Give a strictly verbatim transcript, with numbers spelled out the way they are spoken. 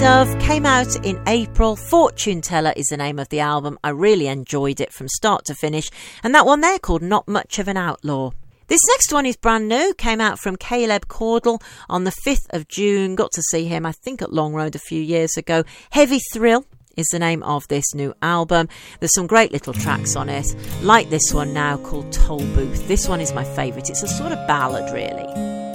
Dove came out in April. Fortune Teller is the name of the album. I really enjoyed it from start to finish. And that one there called Not Much of an Outlaw. This next one is brand new, came out from Caleb Caudle on the fifth of June. Got to see him, I think, at Long Road a few years ago. Heavy Thrill is the name of this new album. There's some great little tracks on it, like this one now called Toll Booth. This one is my favourite. It's a sort of ballad, really.